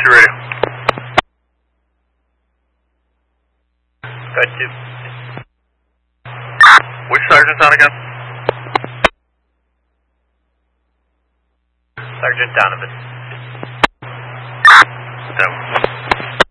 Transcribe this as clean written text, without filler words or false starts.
2 radio. Got 2. Which sergeant's on again? Sergeant Donovan. That one.